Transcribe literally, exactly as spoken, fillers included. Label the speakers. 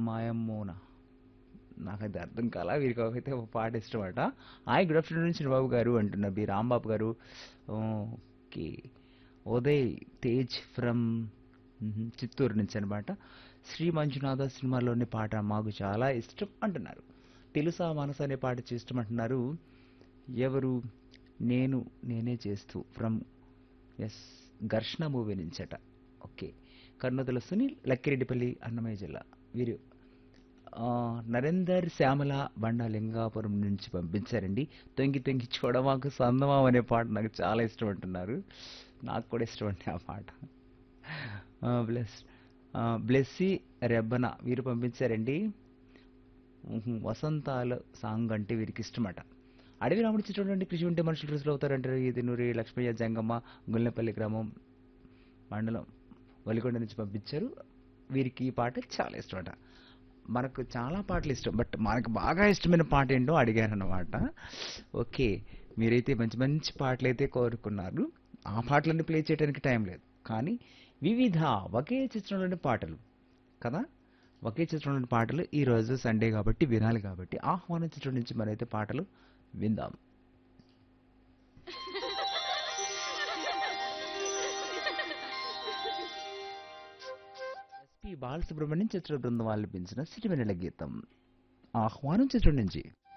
Speaker 1: మాయమ్మోన నాకైతే అర్థం కాలా వీరికి అయితే ఒక పాట ఇష్టం అట. హాయ్ గుడ్ ఆఫ్టర్నూన్ చిరబాబు గారు అంటున్నారు బి రాంబాబు గారు. ఓకే ఉదయ్ తేజ్ ఫ్రమ్ చిత్తూరు నుంచి అనమాట. శ్రీ మంజునాథ సినిమాలోని పాట మాకు చాలా ఇష్టం అంటున్నారు. తెలుసా మనసు అనే పాట ఇష్టం అంటున్నారు. ఎవరు నేను నేనే చేస్తూ ఫ్రమ్ ఎస్ ఘర్షణ మూవీ నుంచట. ఓకే కర్నూతల సునీల్ లక్కిరెడ్డిపల్లి అన్నమయ్య జిల్లా వీరు ఆ, నరేందర్ శ్యామల బండ లింగాపురం నుంచి పంపించారండి. తొంగి తొంగి చూడమాకు సందమాం అనే పాట నాకు చాలా ఇష్టం అంటున్నారు. నాకు కూడా ఇష్టం అండి ఆ పాట. బ్లెస్ బ్లెస్సీ రెబ్బన వీరు పంపించారండి. ఉహు, వసంతాల సాంగ్ అంటే వీరికి ఇష్టమట. అడవి రాముడి చిత్రం నుండి కృషి ఉంటే మనుషులు రుసులు అవుతారంటారు. ఇది నూరి లక్ష్మయ్య జంగమ్మ గుల్లెపల్లి గ్రామం మండలం వలికొండ నుంచి పంపించారు. వీరికి ఈ పాట చాలా ఇష్టమట. మనకు చాలా పాటలు ఇష్టం బట్ మనకు బాగా ఇష్టమైన పాట ఏంటో అడిగాను అనమాట. ఓకే మీరైతే మంచి మంచి పాటలు అయితే కోరుకున్నారు. ఆ పాటలన్నీ ప్లే చేయడానికి టైం లేదు కానీ వివిధ ఒకే చిత్రంలోని పాటలు కదా, ఒకే చిత్రంలోని పాటలు ఈ రోజు సండే కాబట్టి వినాలి కాబట్టి ఆహ్వానం చిత్రం నుంచి మరైతే పాటలు విందాం. ఎస్పి బాలసుబ్రహ్మణ్యం చిత్ర బృందం ఆలపించిన సిరివెన్నెల గీతం ఆహ్వానం చిత్రం నుంచి.